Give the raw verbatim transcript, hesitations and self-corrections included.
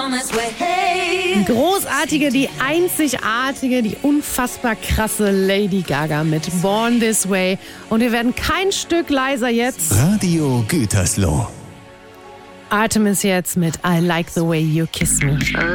Großartige, die einzigartige, die unfassbar krasse Lady Gaga mit Born This Way. Und wir werden kein Stück leiser jetzt. Radio Gütersloh. Artemis jetzt mit I Like the Way You Kiss Me.